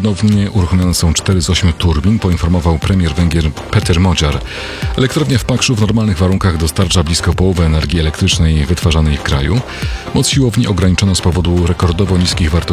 ponownie uruchomione są 4 z 8 turbin, poinformował premier Węgier Péter Magyar. Elektrownia w Pakszu w normalnych warunkach dostarcza blisko połowę energii elektrycznej wytwarzanej w kraju. Moc siłowni ograniczono z powodu rekordowo niskich wartości